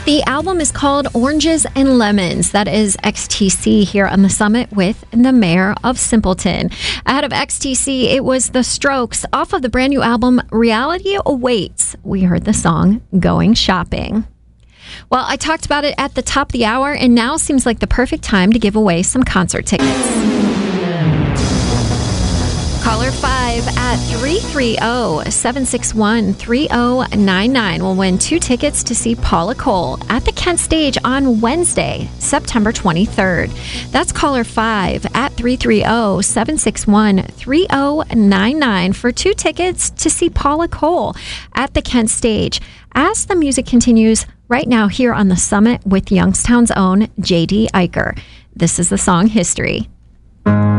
The album is called Oranges and Lemons. That is XTC here on the Summit with the Mayor of Simpleton. Ahead of XTC, it was The Strokes off of the brand new album Reality Awaits. We heard the song Going Shopping. Well, I talked about it at the top of the hour, and now seems like the perfect time to give away some concert tickets. Caller 5 at 330-761-3099 will win 2 tickets to see Paula Cole at the Kent Stage on Wednesday, September 23rd. That's caller 5 at 330-761-3099 for 2 tickets to see Paula Cole at the Kent Stage. As the music continues right now here on the Summit with Youngstown's own J.D. Iker. This is the song History.